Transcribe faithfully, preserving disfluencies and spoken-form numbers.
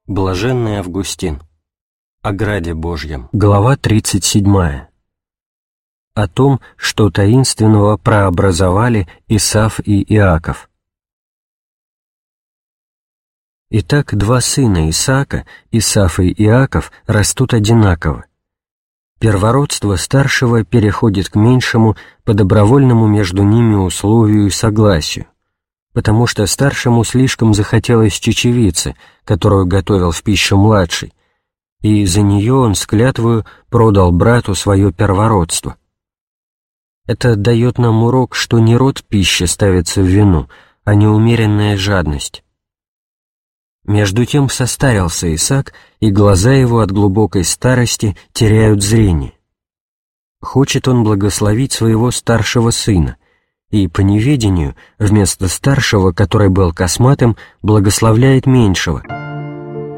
Блаженный Августин. О граде Божьем. Глава тридцать седьмая. О том, что таинственного прообразовали Исав и Иаков. Итак, два сына Исаака, Исав и Иаков, растут одинаково. Первородство старшего переходит к меньшему по добровольному между ними условию и согласию, потому что старшему слишком захотелось чечевицы, которую готовил в пищу младший, и за нее он с клятвою продал брату свое первородство. Это дает нам урок, что не род пищи ставится в вину, а неумеренная жадность. Между тем состарился Исаак, и глаза его от глубокой старости теряют зрение. Хочет он благословить своего старшего сына, и по неведению вместо старшего, который был косматым, благословляет меньшего —